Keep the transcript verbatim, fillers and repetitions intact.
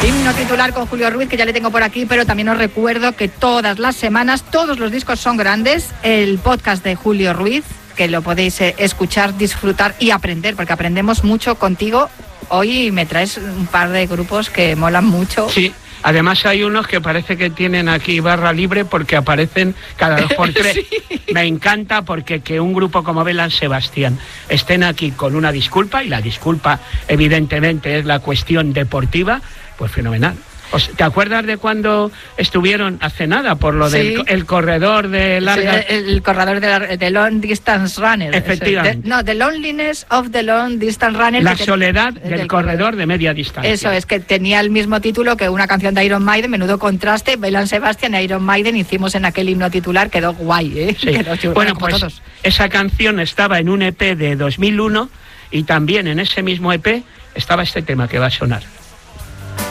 Himno titular con Julio Ruiz, que ya le tengo por aquí, pero también os recuerdo que todas las semanas, todos los discos son grandes, el podcast de Julio Ruiz, que lo podéis eh, escuchar, disfrutar y aprender, porque aprendemos mucho contigo. Hoy me traes un par de grupos que molan mucho. Sí. Además hay unos que parece que tienen aquí barra libre porque aparecen cada dos por tres. Sí. Me encanta porque que un grupo como Belán Sebastián estén aquí con una disculpa, y la disculpa evidentemente es la cuestión deportiva, pues fenomenal. ¿Te acuerdas de cuando estuvieron hace nada por lo sí. del el corredor de larga... Sí, el, el corredor de, la, de Long Distance Runner. Efectivamente. De, no, The Loneliness of the Long Distance Runner. La soledad del, del corredor de media distancia. Eso es, que tenía el mismo título que una canción de Iron Maiden, menudo contraste. Belán Sebastián e Iron Maiden hicimos en aquel himno titular, quedó guay, ¿eh? Sí. Quedó chulo, bueno, como pues todos. Esa canción estaba en un E P de dos mil uno y también en ese mismo E P estaba este tema que va a sonar.